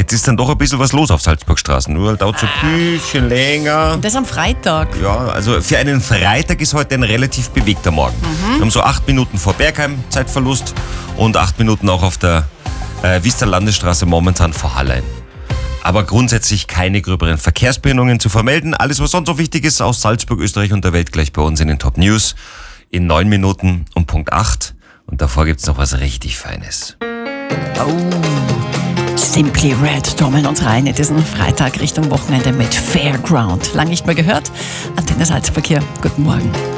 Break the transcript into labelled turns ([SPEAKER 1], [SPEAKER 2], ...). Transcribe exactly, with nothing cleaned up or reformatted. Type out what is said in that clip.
[SPEAKER 1] Jetzt ist dann doch ein bisschen was los auf Salzburgstraßen. Nur dauert es ein bisschen länger.
[SPEAKER 2] Und das am Freitag.
[SPEAKER 1] Ja, also für einen Freitag ist heute ein relativ bewegter Morgen. Mhm. Wir haben so acht Minuten vor Bergheim Zeitverlust und acht Minuten auch auf der äh, Vista Landesstraße momentan vor Hallein. Aber grundsätzlich keine gröberen Verkehrsbehinderungen zu vermelden. Alles, was sonst noch wichtig ist aus Salzburg, Österreich und der Welt, gleich bei uns in den Top News. In neun Minuten um Punkt acht. Und davor gibt's noch was richtig Feines.
[SPEAKER 2] Oh. Simply Red, Domin uns rein in diesen Freitag Richtung Wochenende mit Fairground. Lang nicht mehr gehört. Antenne Salzburg hier. Guten Morgen.